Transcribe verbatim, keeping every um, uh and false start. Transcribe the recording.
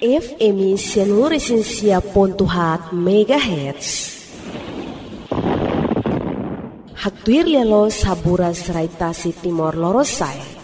F M seluruh esensia pontuhat megahertz. Haktuir lelo sabura seraitasi timor lorosai.